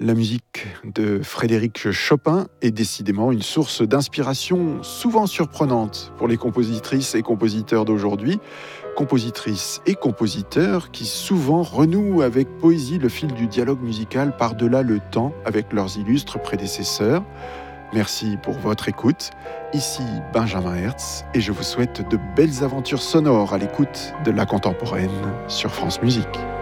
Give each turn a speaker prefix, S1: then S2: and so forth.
S1: La musique de Frédéric Chopin est décidément une source d'inspiration souvent surprenante pour les compositrices et compositeurs d'aujourd'hui. Compositrices et compositeurs qui souvent renouent avec poésie le fil du dialogue musical par-delà le temps avec leurs illustres prédécesseurs. Merci pour votre écoute. Ici Benjamin Hertz et je vous souhaite de belles aventures sonores à l'écoute de la contemporaine sur France Musique.